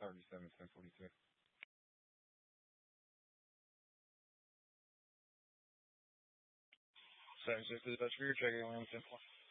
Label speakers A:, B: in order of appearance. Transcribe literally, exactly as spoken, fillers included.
A: thirty-seven, ten forty-two. Seven six is Dutch Beer, check it one ten four.